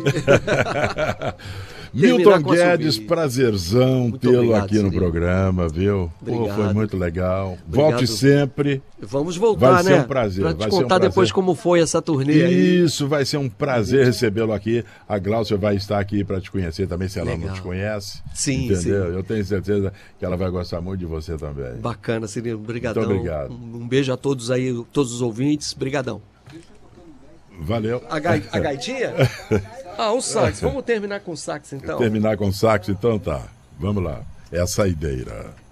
Milton Guedes, prazerzão tê-lo aqui no Cirilo. programa, viu? Pô, foi muito legal. Volte sempre. Vamos voltar, vai né? Vai ser um prazer. Pra te vai contar ser um prazer. depois como foi essa turnê aí. Isso, vai ser um prazer recebê-lo aqui. A Gláucia vai estar aqui para te conhecer também, se ela Legal. não te conhece. Sim, entendeu? sim. Eu tenho certeza que ela vai gostar muito de você também. Bacana, Cirilo. Obrigadão. Muito obrigado. Um beijo a todos aí, todos os ouvintes. Brigadão. Valeu. A gaitinha? O sax. Vamos terminar com o sax, então. Terminar com o sax, então tá. Vamos lá. É a saideira.